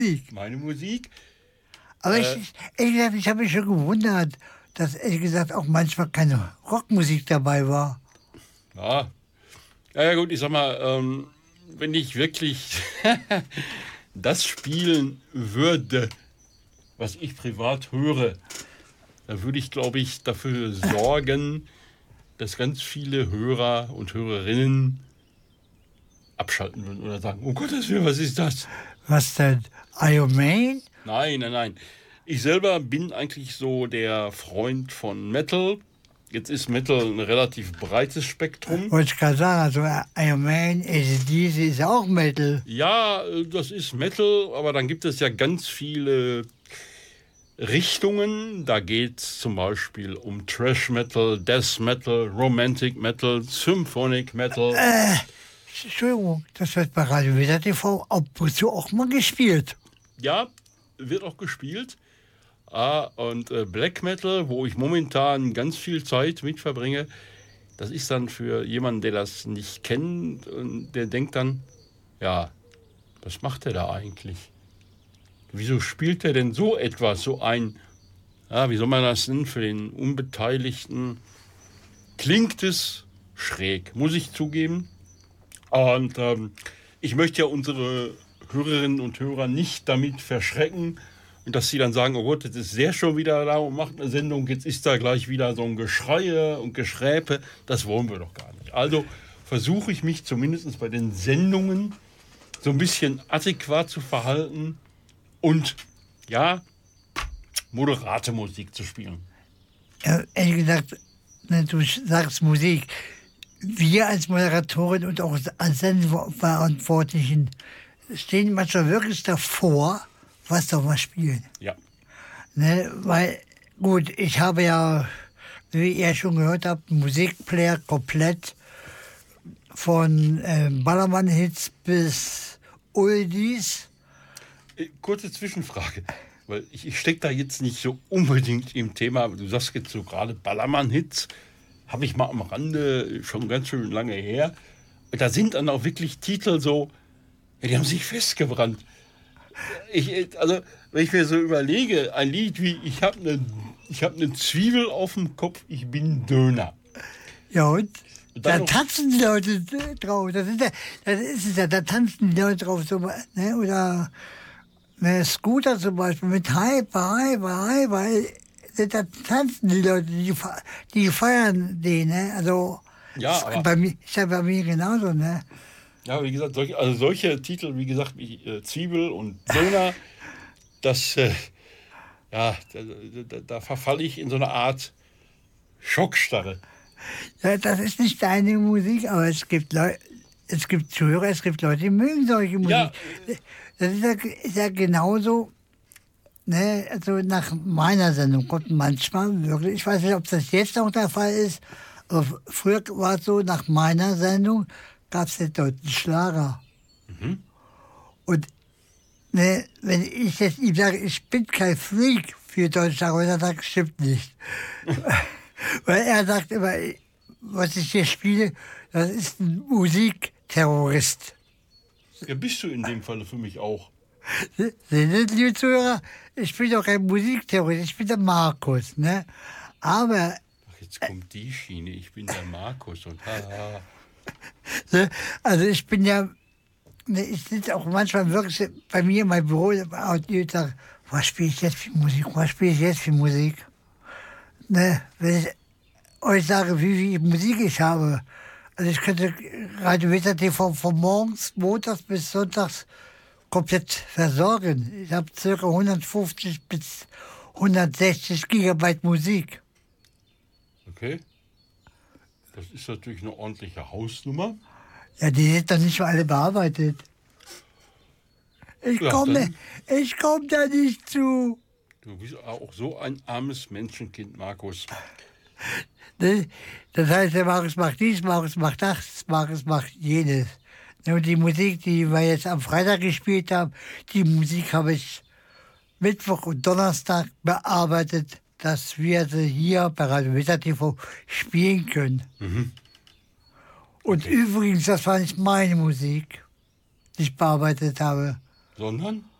Meine Musik. Aber ich habe mich schon gewundert, dass ehrlich gesagt auch manchmal keine Rockmusik dabei war. Ja, gut, ich sag mal, wenn ich wirklich das spielen würde, was ich privat höre, dann würde ich, glaube ich, dafür sorgen, dass ganz viele Hörer und Hörerinnen abschalten würden oder sagen, oh Gottes Willen, was ist das? Was denn? Iron Maiden? Nein. Ich selber bin eigentlich so der Freund von Metal. Jetzt ist Metal ein relativ breites Spektrum. Wollte ich gerade sagen, also Iron Maiden, AC/DC ist auch Metal. Ja, das ist Metal, aber dann gibt es ja ganz viele Richtungen. Da geht es zum Beispiel um Thrash Metal, Death Metal, Romantic Metal, Symphonic Metal. Entschuldigung, das wird bei Radio Weser TV ab und zu auch mal gespielt. Ja, wird auch gespielt. Und Black Metal, wo ich momentan ganz viel Zeit mit verbringe, das ist dann für jemanden, der das nicht kennt, und der denkt dann, ja, was macht der da eigentlich? Wieso spielt er denn so etwas, so ein, wie soll man das nennen, für den Unbeteiligten? Klingt es schräg, muss ich zugeben. Und ich möchte ja unsere Hörerinnen und Hörer nicht damit verschrecken, und dass sie dann sagen, oh Gott, jetzt ist der schon wieder da und macht eine Sendung, jetzt ist da gleich wieder so ein Geschreie und Geschräpe. Das wollen wir doch gar nicht. Also versuche ich mich zumindest bei den Sendungen so ein bisschen adäquat zu verhalten und, ja, moderate Musik zu spielen. Ja, ehrlich gesagt, du sagst Musik. Wir als Moderatorin und auch als Sendeverantwortlichen stehen manchmal wirklich davor, was soll man spielen. Ja. Ne, weil, gut, ich habe ja, wie ihr schon gehört habt, einen Musikplayer komplett von Ballermann-Hits bis Oldies. Kurze Zwischenfrage, weil ich stecke da jetzt nicht so unbedingt im Thema. Du sagst jetzt so gerade Ballermann-Hits, habe ich mal am Rande, schon ganz schön lange her. Da sind dann auch wirklich Titel so, ja, die haben sich festgebrannt. Also, wenn ich mir so überlege, ein Lied wie Ich habe eine Zwiebel auf dem Kopf, ich bin Döner. Ja, und da tanzen die Leute drauf. Das ist es ja, da tanzen die Leute drauf. So, ne? Oder ne, Scooter zum Beispiel mit Hyper. Da tanzen die Leute, die feiern den. Ne? Also, ja, aber bei mir, ist ja bei mir genauso. Ne? Ja, wie gesagt, solche Titel, wie gesagt, wie Zwiebel und Döner, das, da verfalle ich in so eine Art Schockstarre. Ja, das ist nicht deine Musik, aber es gibt Zuhörer, es gibt Leute, die mögen solche Musik. Ja. Das ist ja genauso, ne, also nach meiner Sendung kommt manchmal wirklich, ich weiß nicht, ob das jetzt noch der Fall ist, aber früher war es so, nach meiner Sendung gab es den deutschen Schlager. Mhm. Und ne, wenn ich jetzt ihm sage, ich bin kein Freak für deutschen Schlager, dann sagt, stimmt nicht. Weil er sagt immer, was ich hier spiele, das ist ein Musikterrorist. Ja, bist du in dem Falle für mich auch. Sehen Sie, liebe Zuhörer, ich bin doch kein Musikterrorist, ich bin der Markus. Ne? Aber... Ach, jetzt kommt die Schiene, ich bin der Markus und haha. Also ich bin ja, ich sitze auch manchmal wirklich bei mir in meinem Büro und ich sage, was spiele ich jetzt für Musik? Ne, wenn ich euch sage, wie viel Musik ich habe, also ich könnte Radio Weser TV von morgens, montags bis sonntags komplett versorgen. Ich habe ca. 150 bis 160 Gigabyte Musik. Okay. Das ist natürlich eine ordentliche Hausnummer. Ja, die sind doch nicht für alle bearbeitet. Ich komme da nicht zu. Du bist auch so ein armes Menschenkind, Markus. Das heißt, der Markus macht dies, Markus macht das, Markus macht jenes. Und die Musik, die wir jetzt am Freitag gespielt haben, die Musik habe ich Mittwoch und Donnerstag bearbeitet, dass wir sie hier bei Radio Weser TV spielen können. Mhm. Und übrigens, das war nicht meine Musik, die ich bearbeitet habe. Sondern?